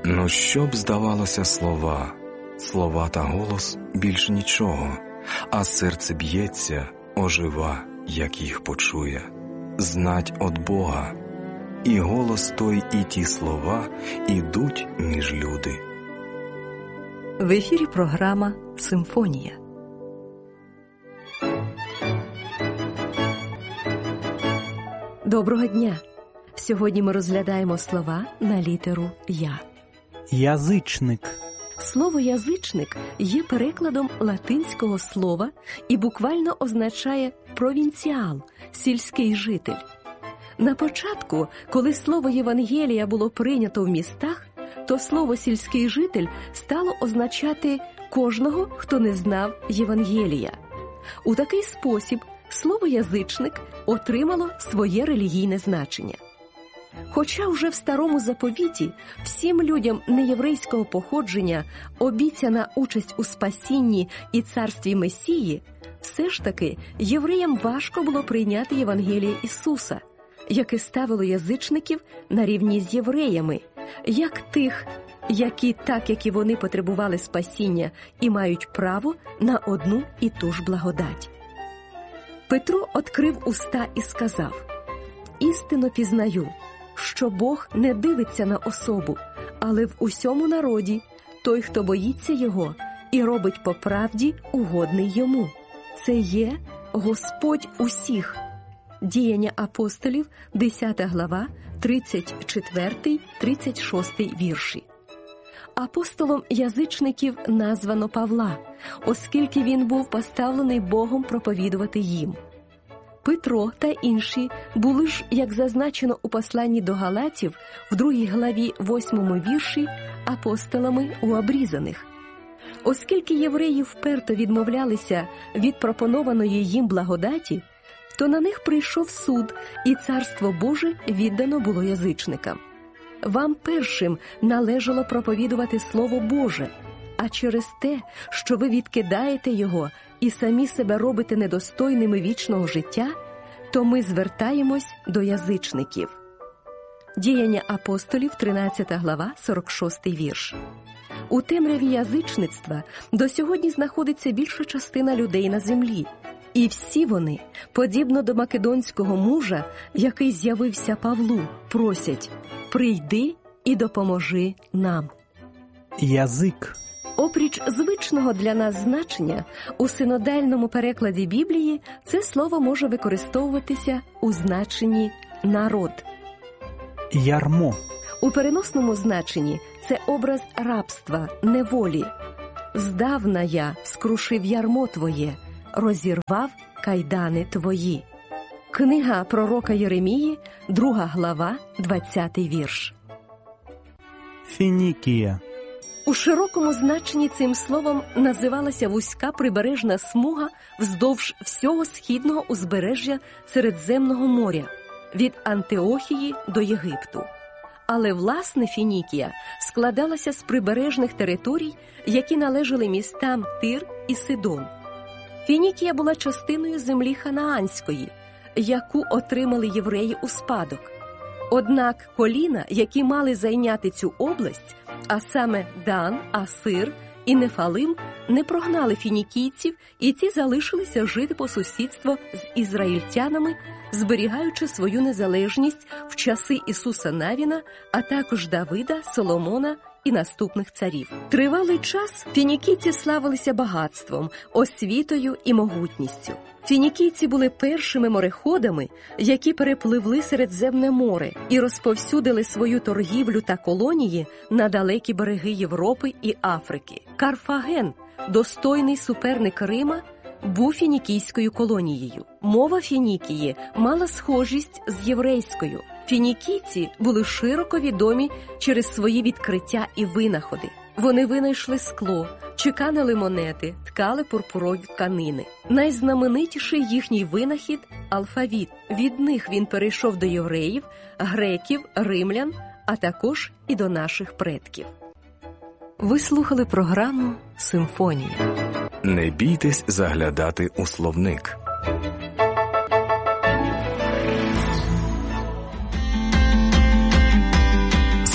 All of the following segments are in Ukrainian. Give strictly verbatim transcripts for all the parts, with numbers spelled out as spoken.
Ну що б здавалося слова, слова та голос більш нічого, а серце б'ється, ожива, як їх почує, знать от Бога. І голос той, і ті слова ідуть між люди. В ефірі програма «Симфонія». Доброго дня! Сьогодні ми розглядаємо слова на літеру «Я». Язичник. Слово «язичник» є перекладом латинського слова і буквально означає «провінціал», «сільський житель». На початку, коли слово «Євангелія» було прийнято в містах, то слово «сільський житель» стало означати кожного, хто не знав Євангелія. У такий спосіб слово «язичник» отримало своє релігійне значення. Хоча вже в Старому Заповіті всім людям неєврейського походження обіцяна участь у спасінні і царстві Месії, все ж таки євреям важко було прийняти Євангеліє Ісуса, яке ставило язичників на рівні з євреями, як тих, які, так як і вони, потребували спасіння і мають право на одну і ту ж благодать. Петро відкрив уста і сказав: «Істинно пізнаю, що Бог не дивиться на особу, але в усьому народі той, хто боїться Його і робить по правді угодний Йому. Це є Господь усіх». Діяння апостолів, десята глава, тридцять четвертий - тридцять шостий вірші. Апостолом язичників названо Павла, оскільки він був поставлений Богом проповідувати їм. Петро та інші були ж, як зазначено у посланні до Галатів, в другій главі восьмому вірші, апостолами у обрізаних. Оскільки євреї вперто відмовлялися від пропонованої їм благодаті, то на них прийшов суд, і Царство Боже віддано було язичникам. Вам першим належало проповідувати Слово Боже, а через те, що ви відкидаєте його і самі себе робите недостойними вічного життя, то ми звертаємось до язичників. Діяння апостолів, тринадцята глава, сорок шостий вірш. У темряві язичництва до сьогодні знаходиться більша частина людей на землі. І всі вони, подібно до македонського мужа, який з'явився Павлу, просять: «Прийди і допоможи нам». Язик. Опріч звичного для нас значення, у синодальному перекладі Біблії це слово може використовуватися у значенні «народ». Ярмо. У переносному значенні це образ рабства, неволі. «Здавна я скрушив ярмо твоє, розірвав кайдани твої». Книга пророка Єремії, друга глава, двадцятий вірш. Фінікія. У широкому значенні цим словом називалася вузька прибережна смуга вздовж всього східного узбережжя Середземного моря, від Антиохії до Єгипту. Але, власне, Фінікія складалася з прибережних територій, які належали містам Тир і Сидон. Фінікія була частиною землі ханаанської, яку отримали євреї у спадок. Однак коліна, які мали зайняти цю область, а саме Дан, Асир і Нефалим, не прогнали фінікійців, і ці залишилися жити по сусідству з ізраїльтянами, зберігаючи свою незалежність в часи Ісуса Навіна, а також Давида, Соломона і наступних царів. Тривалий час фінікійці славилися багатством, освітою і могутністю. Фінікійці були першими мореходами, які перепливли Середземне море і розповсюдили свою торгівлю та колонії на далекі береги Європи і Африки. Карфаген, достойний суперник Рима, був фінікійською колонією. Мова Фінікії мала схожість з єврейською. Фінікійці були широко відомі через свої відкриття і винаходи. Вони винайшли скло, чеканили монети, ткали пурпурові тканини. Найзнаменитіший їхній винахід – алфавіт. Від них він перейшов до євреїв, греків, римлян, а також і до наших предків. Ви слухали програму «Симфонія». Не бійтесь заглядати у словник.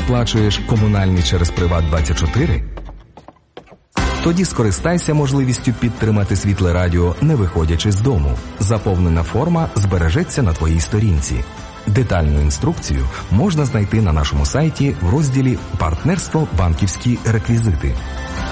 сплачуєш комунальні через Приват двадцять чотири? Тоді скористайся можливістю підтримати Світле Радіо, не виходячи з дому. Заповнена форма збережеться на твоїй сторінці. Детальну інструкцію можна знайти на нашому сайті в розділі «Партнерство. Банківські реквізити».